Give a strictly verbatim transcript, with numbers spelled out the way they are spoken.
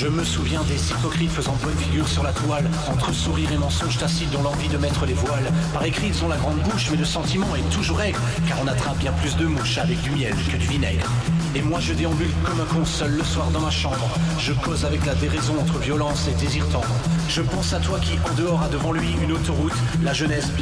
Je me souviens des hypocrites faisant bonne figure sur la toile, entre sourire et mensonge tacite dont l'envie de mettre les voiles. Par écrit ils ont la grande bouche, mais le sentiment est toujours aigre, car on attrape bien plus de mouches avec du miel que du vinaigre. Et moi je déambule comme un con seul le soir dans ma chambre. Je cause avec la déraison entre violence et désir tendre. Je pense à toi qui en dehors a devant lui une autoroute, la jeunesse